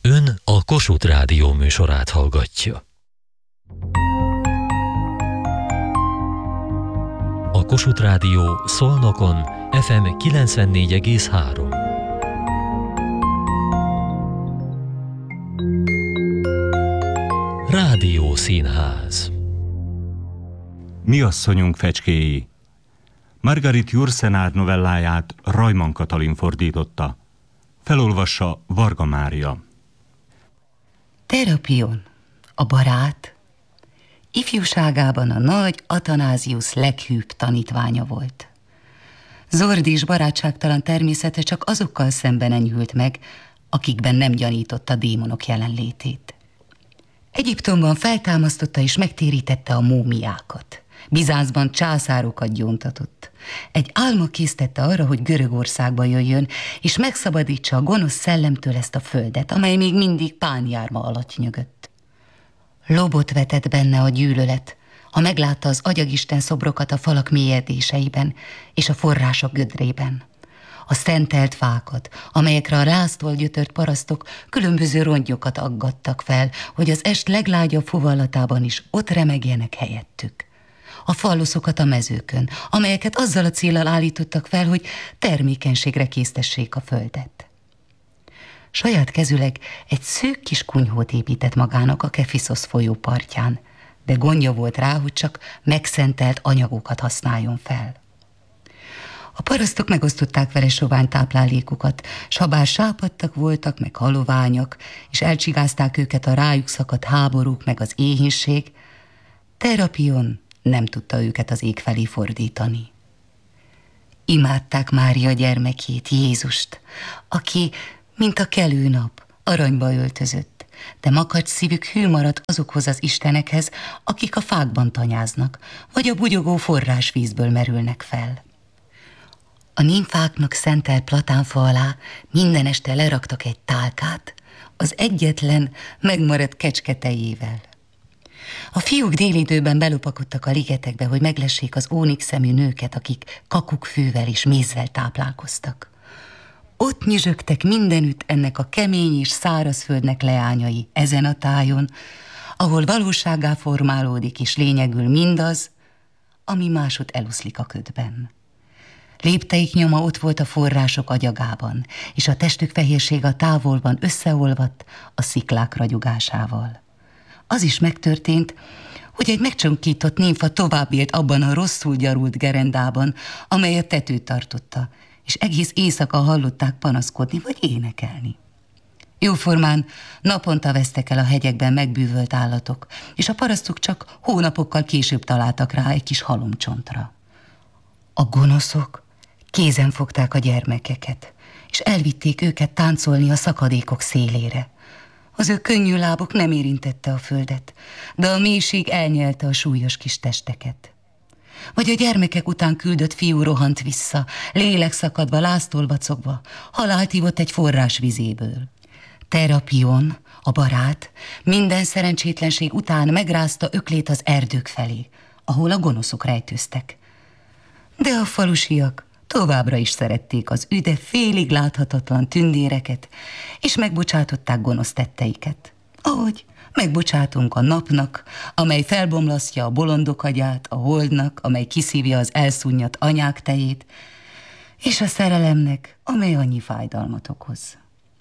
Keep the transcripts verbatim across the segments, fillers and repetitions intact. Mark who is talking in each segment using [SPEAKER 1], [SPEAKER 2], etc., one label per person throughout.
[SPEAKER 1] Ön a Kossuth Rádió műsorát hallgatja. A Kossuth Rádió Szolnokon ef em kilencvennégy egész három. Rádió Színház.
[SPEAKER 2] Mi asszonyunk fecskéi. Margarit Jursenár novelláját Rajman Katalin fordította. Felolvassa Varga Mária.
[SPEAKER 3] Terapion, a barát, ifjúságában a nagy Atanáziusz leghűbb tanítványa volt. Zordis barátságtalan természete csak azokkal szemben enyhült meg, akikben nem gyanította démonok jelenlétét. Egyiptomban feltámasztotta és megtérítette a múmiákat. Bizáncban császárokat gyóntatott. Egy álma késztette arra, hogy Görögországba jöjjön, és megszabadítsa a gonosz szellemtől ezt a földet, amely még mindig pánjárma alatt nyögött. Lobot vetett benne a gyűlölet, ha meglátta az agyagisten szobrokat a falak mélyedéseiben és a források gödrében. A szentelt fákat, amelyekre a ráztól gyötört parasztok különböző rongyokat aggattak fel, hogy az est leglágyabb fuvallatában is ott remegjenek helyettük. A falluszokat a mezőkön, amelyeket azzal a céllal állítottak fel, hogy termékenységre késztessék a földet. Saját kezüleg egy szűk kis kunyhót épített magának a Kefiszosz folyó partján, de gondja volt rá, hogy csak megszentelt anyagokat használjon fel. A parasztok megosztották vele sovány táplálékukat, s ha bár sápadtak voltak, meg haloványak, és elcsigázták őket a rájuk szakadt háborúk, meg az éhínség, Terapion nem tudta őket az ég felé fordítani. Imádták Mária gyermekét, Jézust, aki, mint a kelő nap, aranyba öltözött, de makacs szívük hű maradt azokhoz az istenekhez, akik a fákban tanyáznak, vagy a bugyogó forrásvízből merülnek fel. A nimfáknak szentelt platánfa alá minden este leraktak egy tálkát, az egyetlen megmaradt kecsketejével. A fiúk délidőben belopakodtak a ligetekbe, hogy meglessék az ónix szemű nőket, akik kakukkfűvel és mézzel táplálkoztak. Ott nyüzsögtek mindenütt ennek a kemény és száraz földnek leányai ezen a tájon, ahol valósággá formálódik és lényegül mindaz, ami másod eluszlik a ködben. Lépteik nyoma ott volt a források agyagában, és a testük fehérsége a távolban összeolvadt a sziklák ragyogásával. Az is megtörtént, hogy egy megcsonkított nimfa tovább élt abban a rosszul gyarult gerendában, amely a tetőt tartotta, és egész éjszaka hallották panaszkodni vagy énekelni. Jóformán naponta vesztek el a hegyekben megbűvölt állatok, és a parasztok csak hónapokkal később találtak rá egy kis halomcsontra. A gonoszok kézen fogták a gyermekeket, és elvitték őket táncolni a szakadékok szélére. Az ő könnyű lábuk nem érintette a földet, de a mélység elnyelte a súlyos kis testeket. Vagy a gyermekek után küldött fiú rohant vissza, lélekszakadva, láztól vacogva, halált ivott egy forrás vizéből. Terapion, a barát, minden szerencsétlenség után megrázta öklét az erdők felé, ahol a gonoszok rejtőztek. De a falusiak továbbra is szerették az üde félig láthatatlan tündéreket, és megbocsátották gonosz tetteiket. Ahogy megbocsátunk a napnak, amely felbomlasztja a bolondok agyát, a holdnak, amely kiszívja az elszúnnyat anyák tejét, és a szerelemnek, amely annyi fájdalmat okoz.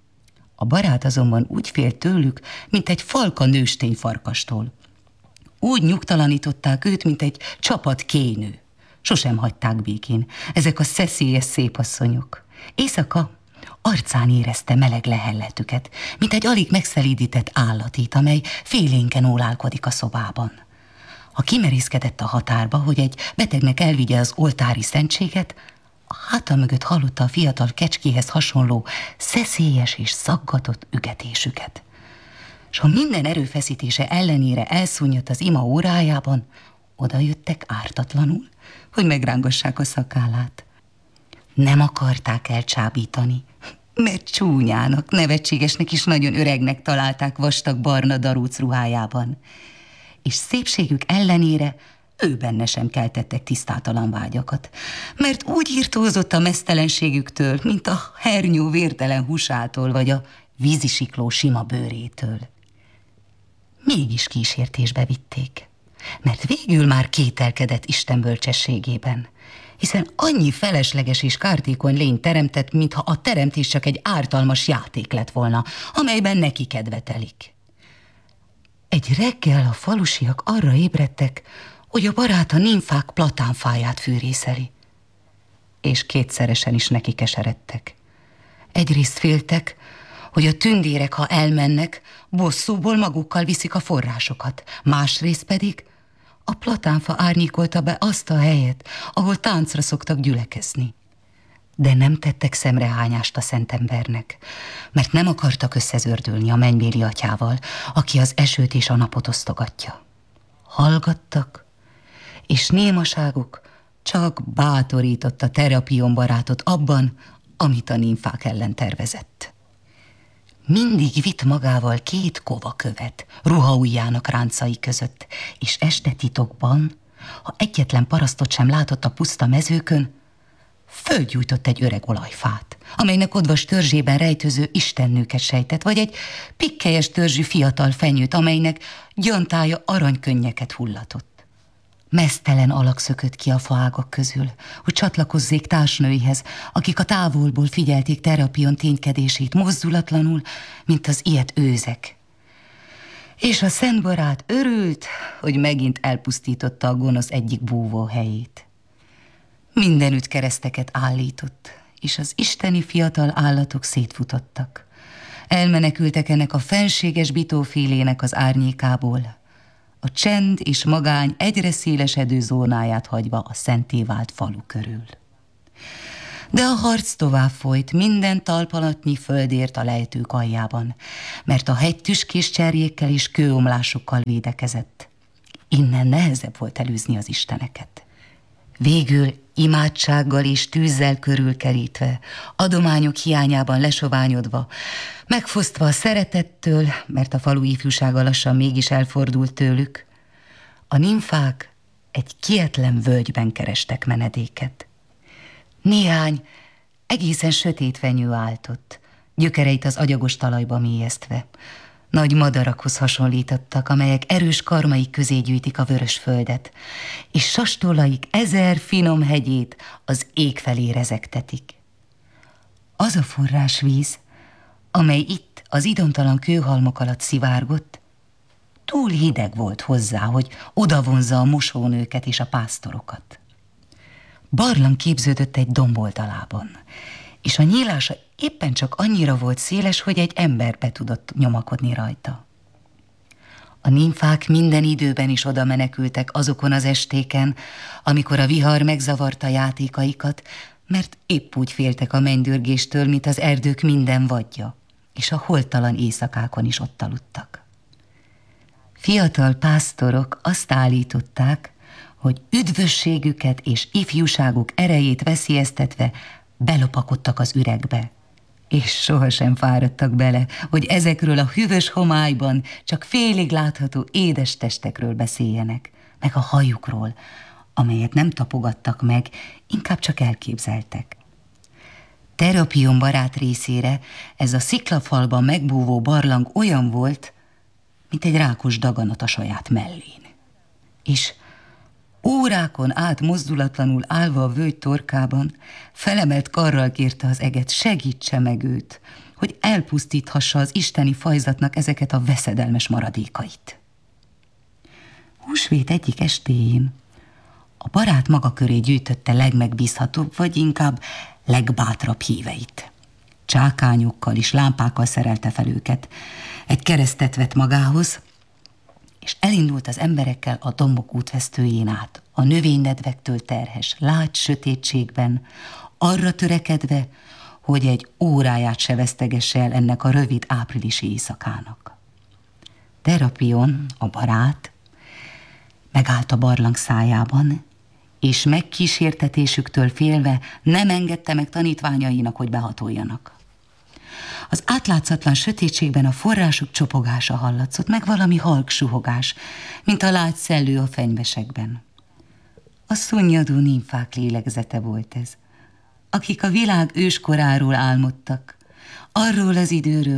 [SPEAKER 3] A barát azonban úgy félt tőlük, mint egy falka nőstény farkastól. Úgy nyugtalanították őt, mint egy csapat kénő. Sosem hagyták békén ezek a szeszélyes szépasszonyok. Éjszaka arcán érezte meleg lehelletüket, mint egy alig megszelídített állatit, amely félénken ólálkodik a szobában. Ha kimerészkedett a határba, hogy egy betegnek elvigye az oltári szentséget, a háta mögött hallotta a fiatal kecskéhez hasonló szeszélyes és szaggatott ügetésüket. S ha minden erőfeszítése ellenére elszúnyadt az ima órájában, oda jöttek ártatlanul, hogy megrángassák a szakállát. Nem akarták elcsábítani, mert csúnyának, nevetségesnek és nagyon öregnek találták vastag barna darúc ruhájában, és szépségük ellenére ő benne sem keltettek tisztátalan vágyakat, mert úgy írtózott a meztelenségüktől, mint a hernyó vértelen húsától, vagy a vízisikló sima bőrétől. Mégis kísértésbe vitték, mert végül már kételkedett Isten bölcsességében, hiszen annyi felesleges és kártékony lényt teremtett, mintha a teremtés csak egy ártalmas játék lett volna, amelyben neki kedvetelik. Egy reggel a falusiak arra ébredtek, hogy a baráta nimfák platánfáját fűrészeli, és kétszeresen is neki keseredtek. Egyrészt féltek, hogy a tündérek, ha elmennek, bosszúból magukkal viszik a forrásokat, másrészt pedig a platánfa árnyékolta be azt a helyet, ahol táncra szoktak gyülekezni. De nem tettek szemrehányást a szentembernek, mert nem akartak összezördülni a mennybéli atyával, aki az esőt és a napot osztogatja. Hallgattak, és némaságuk csak bátorította Terapion barátot abban, amit a nimfák ellen tervezett. Mindig vitt magával két kovakövet ruhaujjának ráncai között, és este titokban, ha egyetlen parasztot sem látott a puszta mezőkön, fölgyújtott egy öreg olajfát, amelynek odvas törzsében rejtőző istennőket sejtett, vagy egy pikkelyes törzsű fiatal fenyőt, amelynek gyantája aranykönnyeket hullatott. Meztelen alak szökött ki a faágak közül, hogy csatlakozzék társnőihez, akik a távolból figyelték Terapion ténykedését mozdulatlanul, mint az ilyet őzek. És a szent barát örült, hogy megint elpusztította a gonosz egyik búvó helyét. Mindenütt kereszteket állított, és az isteni fiatal állatok szétfutottak. Elmenekültek ennek a fenséges bitófélének az árnyékából, a csend és magány egyre szélesedő zónáját hagyva a szenté vált falu körül. De a harc tovább folyt minden talpalatnyi földért a lejtők aljában, mert a hegy tüskés cserjékkel és kőomlásokkal védekezett. Innen nehezebb volt elűzni az isteneket. Végül imádsággal és tűzzel körülkerítve, adományok hiányában lesoványodva, megfosztva a szeretettől, mert a falu ifjúsága lassan mégis elfordult tőlük, a nimfák egy kietlen völgyben kerestek menedéket. Néhány egészen sötét fenyő áltott, gyökereit az agyagos talajba mélyeztve. Nagy madarakhoz hasonlítottak, amelyek erős karmaik közé gyűjtik a vörös földet, és sastollaik ezer finom hegyét az ég felé rezegtetik. Az a forrásvíz, amely itt az idomtalan kőhalmok alatt szivárgott, túl hideg volt hozzá, hogy odavonzza a mosónőket és a pásztorokat. Barlang képződött egy domboldalában, és a nyílása éppen csak annyira volt széles, hogy egy ember be tudott nyomakodni rajta. A nimfák minden időben is oda menekültek azokon az estéken, amikor a vihar megzavarta játékaikat, mert épp úgy féltek a mennydörgéstől, mint az erdők minden vadja, és a holttalan éjszakákon is ott aludtak. Fiatal pásztorok azt állították, hogy üdvösségüket és ifjúságuk erejét veszélyeztetve belopakodtak az üregbe, és sohasem fáradtak bele, hogy ezekről a hűvös homályban csak félig látható édes testekről beszéljenek, meg a hajukról, amelyet nem tapogattak meg, inkább csak elképzeltek. Terapion barát részére ez a sziklafalban megbúvó barlang olyan volt, mint egy rákos daganat a saját mellén. És órákon át mozdulatlanul állva a völgy torkában, felemelt karral kérte az eget, segítse meg őt, hogy elpusztíthassa az isteni fajzatnak ezeket a veszedelmes maradékait. Húsvét egyik estéjén a barát maga köré gyűjtötte legmegbízhatóbb, vagy inkább legbátrabb híveit. Csákányokkal és lámpákkal szerelte fel őket, egy keresztet vett magához, és elindult az emberekkel a dombok útvesztőjén át, a növénynedvektől terhes, lágy sötétségben, arra törekedve, hogy egy óráját se vesztegesse el ennek a rövid áprilisi éjszakának. Terapion, a barát, megállt a barlang szájában, és megkísértetésüktől félve nem engedte meg tanítványainak, hogy behatoljanak. Az átlátszatlan sötétségben a források csopogása hallatszott, meg valami halk suhogás, mint a lágy szellő a fenyvesekben. A szunnyadó nimfák lélegzete volt ez, akik a világ őskoráról álmodtak, arról az időről,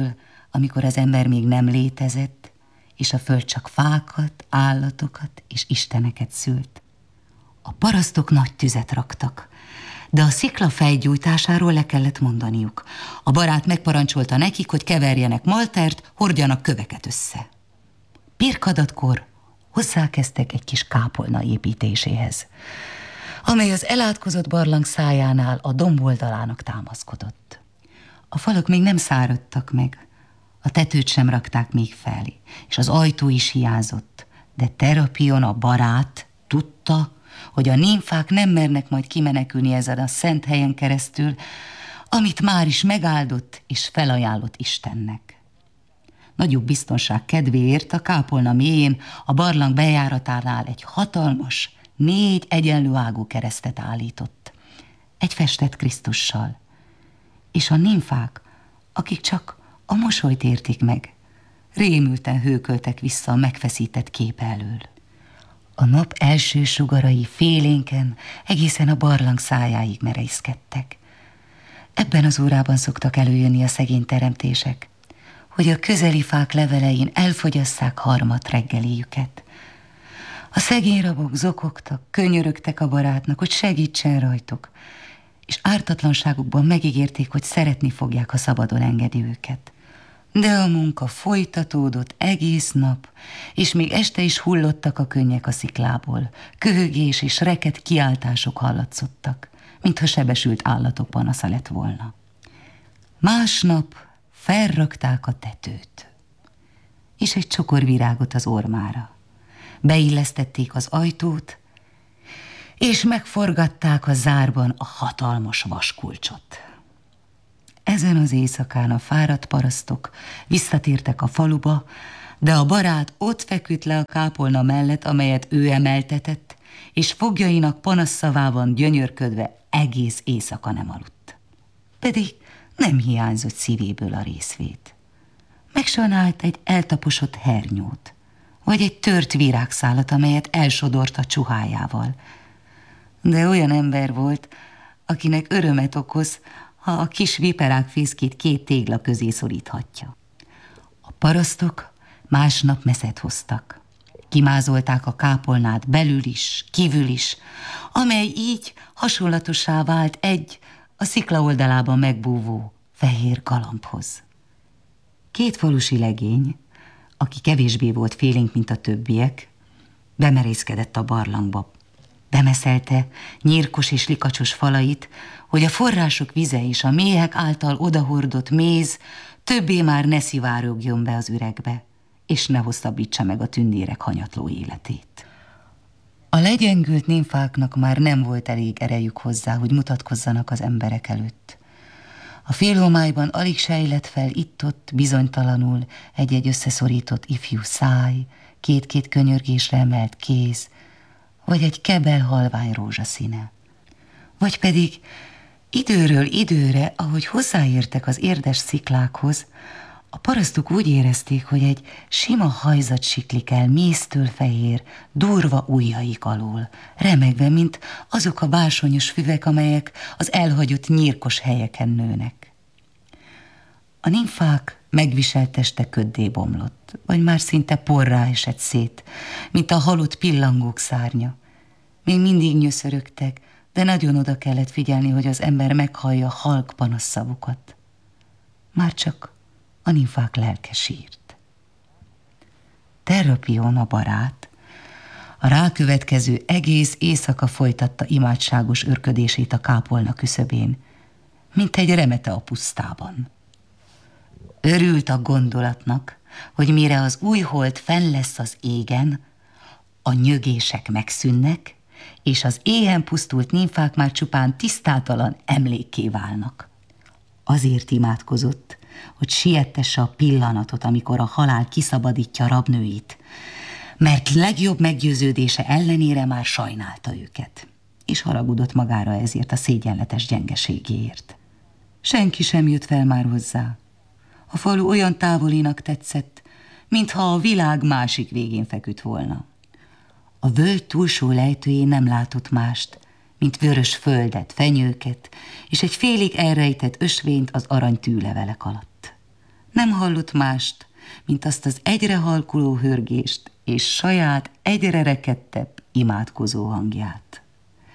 [SPEAKER 3] amikor az ember még nem létezett, és a föld csak fákat, állatokat és isteneket szült. A parasztok nagy tüzet raktak, de a szikla fejgyújtásáról le kellett mondaniuk. A barát megparancsolta nekik, hogy keverjenek maltert, hordjanak köveket össze. Pirkadatkor hozzákezdtek egy kis kápolna építéséhez, amely az elátkozott barlang szájánál a domboldalának támaszkodott. A falak még nem száradtak meg, a tetőt sem rakták még fel, és az ajtó is hiányzott, de Terapion a barát tudta, hogy a nimfák nem mernek majd kimenekülni ezen a szent helyen keresztül, amit már is megáldott és felajánlott Istennek. Nagyobb biztonság kedvéért a kápolna mélyén a barlang bejáratánál egy hatalmas, négy egyenlő ágú keresztet állított, egy festett Krisztussal, és a nimfák, akik csak a mosolyt értik meg, rémülten hőköltek vissza a megfeszített kép elől. A nap első sugarai félénken egészen a barlang szájáig merészkedtek. Ebben az órában szoktak előjönni a szegény teremtések, hogy a közeli fák levelein elfogyasszák harmat reggeliüket. A szegény rabok zokogtak, könyörögtek a barátnak, hogy segítsen rajtuk, és ártatlanságukban megígérték, hogy szeretni fogják, ha szabadon engedi őket. De a munka folytatódott egész nap, és még este is hullottak a könnyek a sziklából. Köhögés és reket kiáltások hallatszottak, mintha sebesült állatok panasza lett volna. Másnap felrakták a tetőt, és egy csokor virágot az ormára. Beillesztették az ajtót, és megforgatták a zárban a hatalmas vaskulcsot. Ezen az éjszakán a fáradt parasztok visszatértek a faluba, de a barát ott feküdt le a kápolna mellett, amelyet ő emeltetett, és foglyainak panasszavában gyönyörködve egész éjszaka nem aludt. Pedig nem hiányzott szívéből a részvét. Megsajnált egy eltaposott hernyót, vagy egy tört virágszálat, amelyet elsodort a csuhájával. De olyan ember volt, akinek örömet okoz, ha a kis viperák fészkét két tégla közé szoríthatja. A parasztok másnap meszet hoztak. Kimázolták a kápolnát belül is, kívül is, amely így hasonlatossá vált egy a szikla oldalában megbúvó fehér galambhoz. Két falusi legény, aki kevésbé volt félénk, mint a többiek, bemerészkedett a barlangba. Bemeszelte nyírkos és likacsos falait, hogy a források vize és a méhek által odahordott méz többé már ne szivárogjon be az üregbe, és ne hosszabbítsa meg a tündérek hanyatló életét. A legyengült nimfáknak már nem volt elég erejük hozzá, hogy mutatkozzanak az emberek előtt. A félhomályban alig sejlett fel itt-ott bizonytalanul egy-egy összeszorított ifjú száj, két-két könyörgésre emelt kéz, vagy egy kebel halvány rózsaszíne. Vagy pedig időről időre, ahogy hozzáértek az érdes sziklákhoz, a parasztok úgy érezték, hogy egy sima hajzat siklik el méztől fehér, durva ujjaik alól, remegve, mint azok a bársonyos füvek, amelyek az elhagyott nyírkos helyeken nőnek. A nimfák megviselt teste köddé bomlott, vagy már szinte porrá esett szét, mint a halott pillangók szárnya. Még mindig nyöszörögtek, de nagyon oda kellett figyelni, hogy az ember meghallja halk panasszavukat. Már csak a nimfák lelke sírt. Terapion, a barát, a rákövetkező egész éjszaka folytatta imádságos örködését a kápolna küszöbén, mint egy remete a pusztában. Örült a gondolatnak, hogy mire az új hold fenn lesz az égen, a nyögések megszűnnek, és az éhen pusztult nimfák már csupán tisztátalan emlékké válnak. Azért imádkozott, hogy siettesse a pillanatot, amikor a halál kiszabadítja rabnőit, mert legjobb meggyőződése ellenére már sajnálta őket, és haragudott magára ezért a szégyenletes gyengeségéért. Senki sem jött fel már hozzá. A falu olyan távolinak tetszett, mintha a világ másik végén feküdt volna. A völgy túlsó lejtőjén nem látott mást, mint vörös földet, fenyőket, és egy félig elrejtett ösvényt az arany tűlevelek alatt. Nem hallott mást, mint azt az egyre halkuló hörgést és saját egyre rekedtebb imádkozó hangját.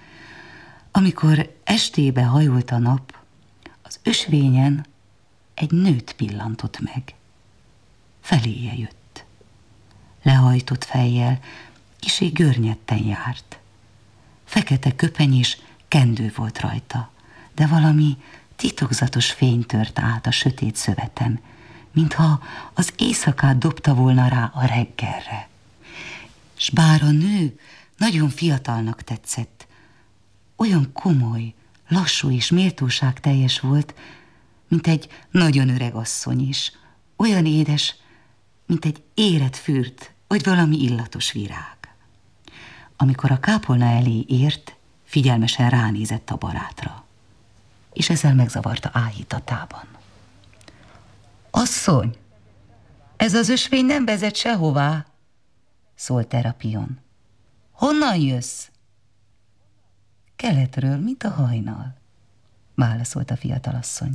[SPEAKER 3] Amikor estébe hajolt a nap, az ösvényen egy nőt pillantott meg. Feléje jött. Lehajtott fejjel, kissé görnyetten járt. Fekete köpeny és kendő volt rajta, de valami titokzatos fény tört át a sötét szöveten, mintha az éjszakát dobta volna rá a reggelre. S bár a nő nagyon fiatalnak tetszett, olyan komoly, lassú és méltóságteljes volt, mint egy nagyon öreg asszony is, olyan édes, mint egy érett fürt, vagy valami illatos virág. Amikor a kápolna elé ért, figyelmesen ránézett a barátra, és ezzel megzavarta áhítatában. Asszony, ez az ösvény nem vezet sehová, szólt Terapion. Honnan jössz? Keletről, mint a hajnal, válaszolt a fiatalasszony.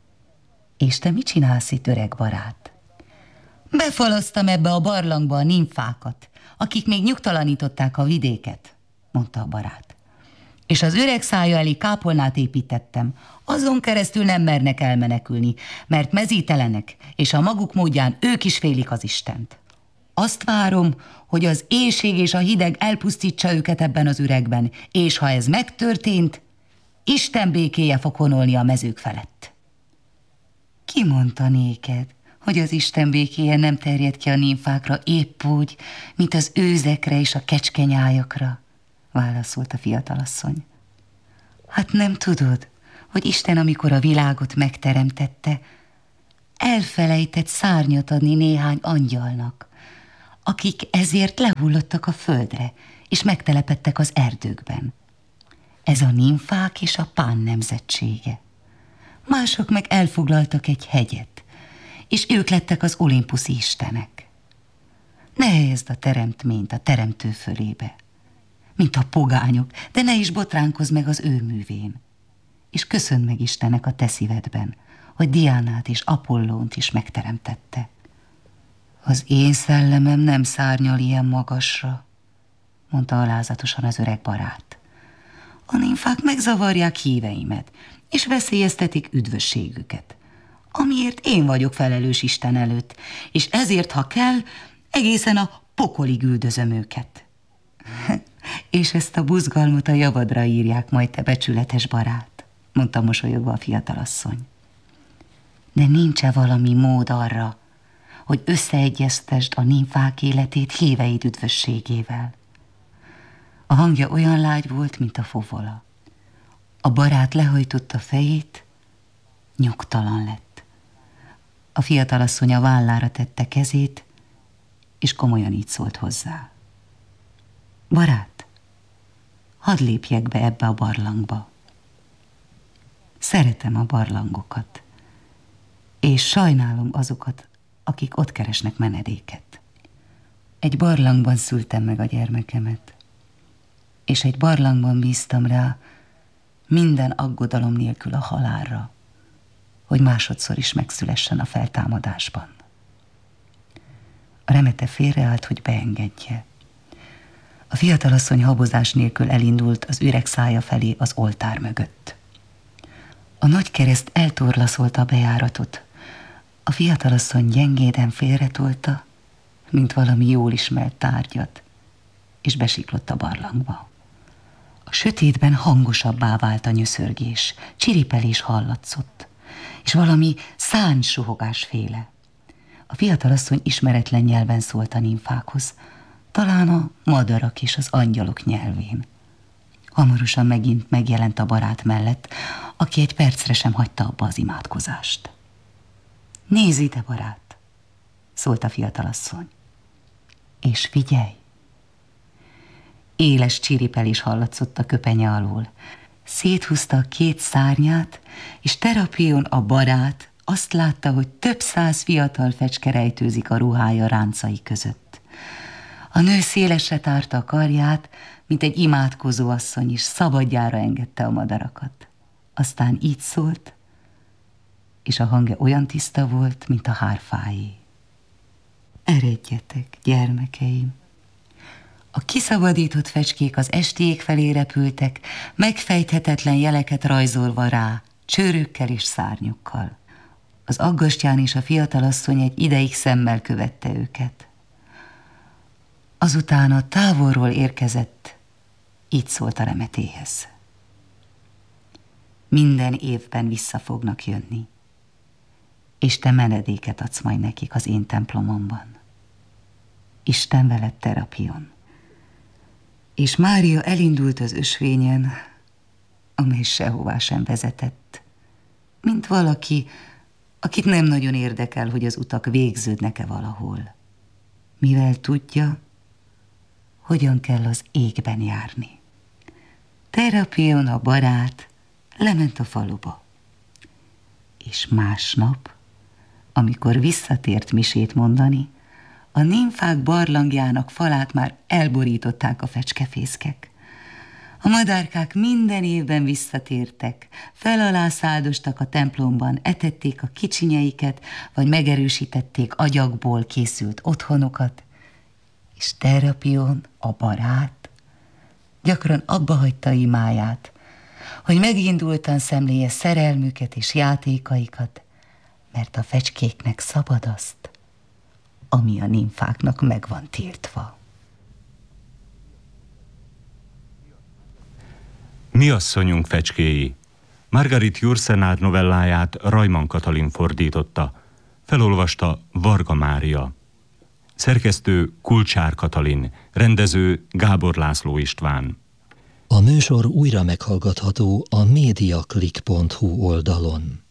[SPEAKER 3] És te mit csinálsz itt, öreg barát? Befalasztam ebbe a barlangba a nimfákat, akik még nyugtalanították a vidéket, mondta a barát. És az öreg szája elé kápolnát építettem, azon keresztül nem mernek elmenekülni, mert mezítelenek, és a maguk módján ők is félik az Istent. Azt várom, hogy az éhség és a hideg elpusztítsa őket ebben az üregben, és ha ez megtörtént, Isten békéje fog honolni a mezők felett. Ki mondta néked, hogy az Isten békéje nem terjed ki a nimfákra épp úgy, mint az őzekre és a kecskenyájakra? Válaszolt a fiatalasszony. Hát nem tudod, hogy Isten, amikor a világot megteremtette, elfelejtett szárnyat adni néhány angyalnak, akik ezért lehullottak a földre, és megtelepedtek az erdőkben. Ez a nimfák és a Pán nemzetsége. Mások meg elfoglaltak egy hegyet, és ők lettek az olimpuszi istenek. Ne helyezd a teremtményt a teremtő fölébe, mint a pogányok, de ne is botránkozz meg az ő művén. És köszönd meg Istennek a te szívedben, hogy Diánát és Apollónt is megteremtette. Az én szellemem nem szárnyal ilyen magasra, mondta alázatosan az öreg barát. A nimfák megzavarják híveimet, és veszélyeztetik üdvösségüket, amiért én vagyok felelős Isten előtt, és ezért, ha kell, egészen a pokolig üldözöm őket. És ezt a buzgalmat a javadra írják majd, te becsületes barát, mondta mosolyogva a fiatalasszony. De nincs-e valami mód arra, hogy összeegyeztesd a nimfák életét híveid üdvösségével? A hangja olyan lágy volt, mint a fovola. A barát lehajtotta fejét, nyugtalan lett. A fiatalasszony a vállára tette kezét, és komolyan így szólt hozzá. Barát, hadd lépjek be ebbe a barlangba. Szeretem a barlangokat, és sajnálom azokat, akik ott keresnek menedéket. Egy barlangban szültem meg a gyermekemet, és egy barlangban bíztam rá minden aggodalom nélkül a halálra, hogy másodszor is megszülessen a feltámadásban. A remete félreállt, hogy beengedje. A fiatalasszony habozás nélkül elindult az üreg szája felé az oltár mögött. A nagy kereszt eltorlaszolta a bejáratot. A fiatalasszony gyengéden félretolta, mint valami jól ismert tárgyat, és besiklott a barlangba. A sötétben hangosabbá vált a nyöszörgés, csiripelés hallatszott, és valami szárnysuhogásféle. A fiatalasszony ismeretlen nyelven szólt a nimfákhoz, talán a madarak és az angyalok nyelvén. Hamarosan megint megjelent a barát mellett, aki egy percre sem hagyta abba az imádkozást. Nézz ide, barát, szólt a fiatalasszony, és figyelj! Éles csiripelés hallatszott a köpenye alól. Széthúzta a két szárnyát, és Terapion a barát azt látta, hogy több száz fiatal fecske rejtőzik a ruhája ráncai között. A nő szélesre tárta a karját, mint egy imádkozó asszony, és szabadjára engedte a madarakat. Aztán így szólt, és a hangja olyan tiszta volt, mint a hárfáé. Eredjetek, gyermekeim! A kiszabadított fecskék az esti ég felé repültek, megfejthetetlen jeleket rajzolva rá, csőrökkel és szárnyukkal. Az Aggastyán és a fiatalasszony egy ideig szemmel követte őket. Azután a távolról érkezett, így szólt a remetéhez. Minden évben vissza fognak jönni, és te menedéket adsz majd nekik az én templomomban. Isten veled, Terapion. És Mária elindult az ösvényen, amely sehová sem vezetett, mint valaki, akit nem nagyon érdekel, hogy az utak végződnek-e valahol, mivel tudja, hogyan kell az égben járni. Terapion, a barát, lement a faluba, és másnap, amikor visszatért misét mondani, a nimfák barlangjának falát már elborították a fecskefészkek. A madárkák minden évben visszatértek, fel-alá száldostak a templomban, etették a kicsinyeiket, vagy megerősítették agyagból készült otthonokat, és Terapion, a barát, gyakran abba hagyta imáját, hogy megindultan szemléje szerelmüket és játékaikat, mert a fecskéknek szabad azt, ami a nimfáknak meg van tiltva.
[SPEAKER 2] Mi asszonyunk fecskéi. Margarit Jursenád novelláját Rajman Katalin fordította. Felolvasta Varga Mária. Szerkesztő Kulcsár Katalin, rendező Gábor László István.
[SPEAKER 1] A műsor újra meghallgatható a mediaclick pont hu oldalon.